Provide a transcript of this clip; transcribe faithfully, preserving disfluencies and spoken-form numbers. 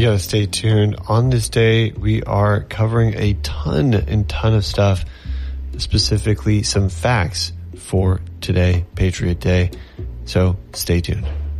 You gotta stay tuned. On this day, we are covering a ton and ton of stuff, specifically some facts for today, Patriot Day. So stay tuned.